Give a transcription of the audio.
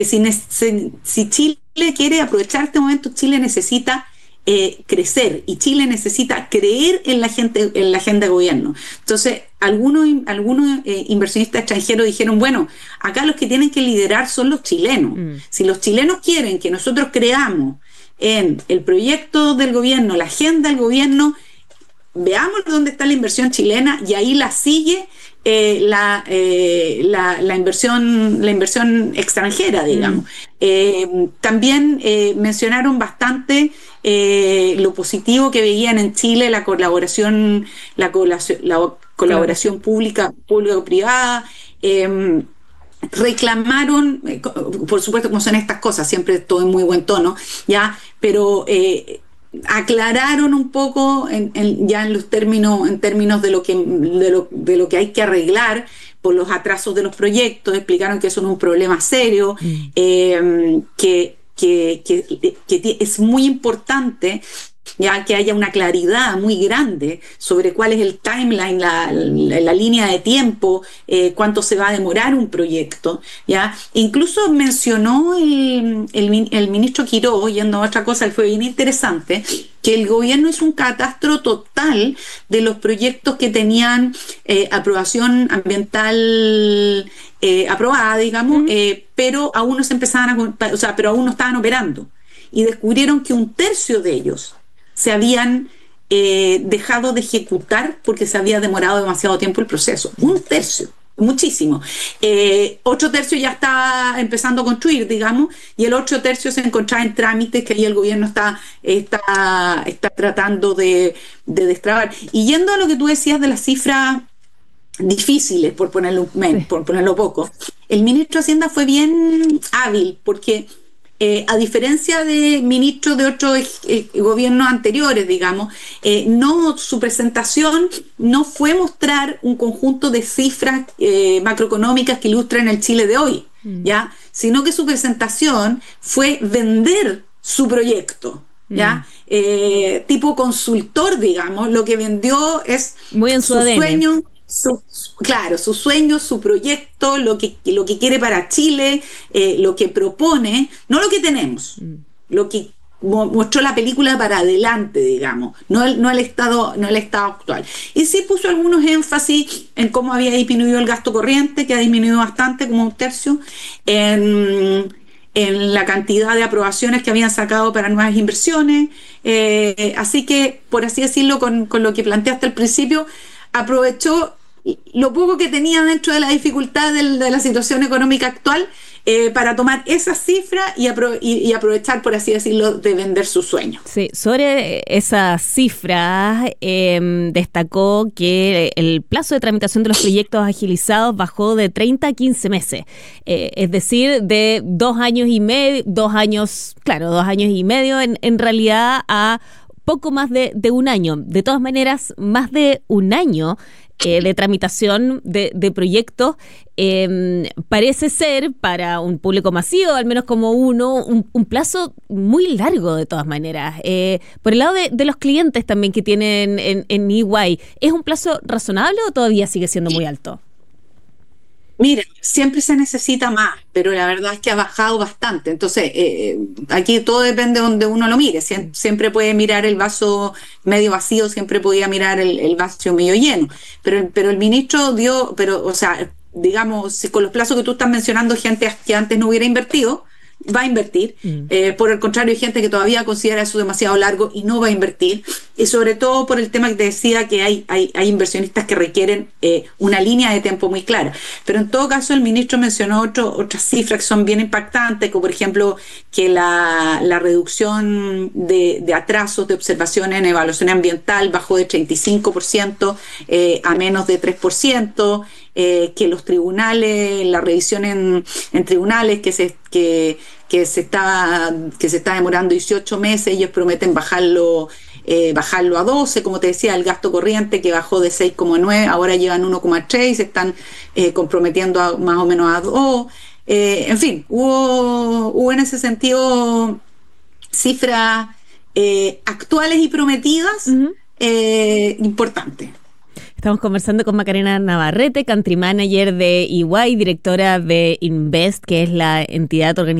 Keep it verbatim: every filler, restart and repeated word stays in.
si, si, si Chile quiere aprovechar este momento, Chile necesita eh, crecer y Chile necesita creer en la, gente, en la agenda de gobierno. Entonces, algunos, algunos eh, inversionistas extranjeros dijeron, bueno, acá los que tienen que liderar son los chilenos. Mm. Si los chilenos quieren que nosotros creamos en el proyecto del gobierno, la agenda del gobierno, veamos dónde está la inversión chilena y ahí la sigue eh, la, eh, la, la inversión la inversión extranjera, digamos. Mm. Eh, también eh, mencionaron bastante eh, lo positivo que veían en Chile la colaboración la colaboración, la colaboración claro. pública público-privada. Eh, reclamaron, eh, por supuesto, como son estas cosas, siempre todo en muy buen tono, ya, pero eh, aclararon un poco en, en, ya en los términos en términos de lo que de lo, de lo que hay que arreglar por los atrasos de los proyectos. Explicaron que eso no es un problema serio, mm. eh, que, que, que, que es muy importante ya que haya una claridad muy grande sobre cuál es el timeline, la, la, la línea de tiempo, eh, cuánto se va a demorar un proyecto, ¿ya? Incluso mencionó el, el, el ministro Quiró, yendo a otra cosa, fue bien interesante, que el gobierno hizo un catastro total de los proyectos que tenían eh, aprobación ambiental eh, aprobada, digamos, uh-huh. eh, pero aún no se empezaban a, o sea, pero aún no estaban operando, y descubrieron que un tercio de ellos se habían eh, dejado de ejecutar porque se había demorado demasiado tiempo el proceso. Un tercio, muchísimo. Eh, otro tercio ya está empezando a construir, digamos, y el otro tercio se encontraba en trámites que ahí el gobierno está, está, está tratando de, de destrabar. Y yendo a lo que tú decías de las cifras difíciles, por ponerlo, sí. por ponerlo poco, el ministro de Hacienda fue bien hábil porque... Eh, a diferencia de ministros de otros eh, gobiernos anteriores, digamos, eh, no, su presentación no fue mostrar un conjunto de cifras eh, macroeconómicas que ilustran el Chile de hoy, mm. ¿ya? Sino que su presentación fue vender su proyecto, ¿ya? Mm. Eh, tipo consultor, digamos, lo que vendió es muy en su, su A D N. Sueño. Su, claro, su sueño, su proyecto, lo que, lo que quiere para Chile, eh, lo que propone, no lo que tenemos, mm. lo que mo- mostró la película para adelante, digamos, no el, no el estado, no el estado actual. Y sí puso algunos énfasis en cómo había disminuido el gasto corriente, que ha disminuido bastante, como un tercio, en, en la cantidad de aprobaciones que habían sacado para nuevas inversiones. Eh, así que, por así decirlo, con, con lo que planteaste al principio, aprovechó lo poco que tenía dentro de la dificultad del, de la situación económica actual eh, para tomar esas cifras y, apro- y, y aprovechar, por así decirlo, de vender su sueño. Sí, sobre esas cifras eh, destacó que el plazo de tramitación de los proyectos agilizados bajó de treinta a quince meses, eh, es decir, de dos años y medio, dos años, claro, dos años y medio en, en realidad a poco más de, de un año. De todas maneras, más de un año Eh, de tramitación de, de proyectos, eh, parece ser para un público masivo, al menos como uno, un, un plazo muy largo de todas maneras. Eh, por el lado de, de los clientes también que tienen en, en E Y, ¿es un plazo razonable o todavía sigue siendo muy alto? Mira, siempre se necesita más, pero la verdad es que ha bajado bastante. Entonces, eh, aquí todo depende de donde uno lo mire. Sie- siempre puede mirar el vaso medio vacío, siempre podía mirar el, el vaso medio lleno. Pero, pero el ministro dio, pero, o sea, digamos, si con los plazos que tú estás mencionando, gente que antes no hubiera invertido, va a invertir. Mm. Eh, por el contrario, hay gente que todavía considera eso demasiado largo y no va a invertir. Y sobre todo por el tema que te decía, que hay, hay, hay inversionistas que requieren eh, una línea de tiempo muy clara. Pero en todo caso, el ministro mencionó otro, otras cifras que son bien impactantes, como por ejemplo que la, la reducción de, de atrasos de observación en evaluación ambiental bajó de treinta y cinco por ciento eh, a menos de tres por ciento. Eh, que los tribunales, la revisión en, en tribunales que se que, que se está que se está demorando dieciocho meses, ellos prometen bajarlo eh, bajarlo a doce, como te decía, el gasto corriente que bajó de seis coma nueve, ahora llevan uno coma tres, se están eh, comprometiendo a, más o menos a dos. Eh, en fin, hubo, hubo en ese sentido cifras eh, actuales y prometidas uh-huh. eh, importantes. Estamos conversando con Macarena Navarrete, country manager de E Y, directora de Invest, que es la entidad organizadora